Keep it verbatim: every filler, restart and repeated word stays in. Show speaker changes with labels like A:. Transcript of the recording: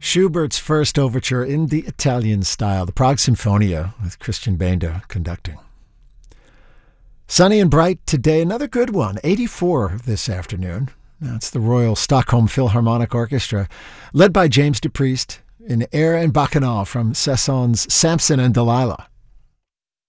A: Schubert's first overture in the Italian style, the Prague Sinfonia, with Christian Benda conducting. Sunny and bright today, another good one, eighty-four this afternoon. That's the Royal Stockholm Philharmonic Orchestra, led by James DePriest in Air and Bacchanal from Cesson's Samson and Delilah.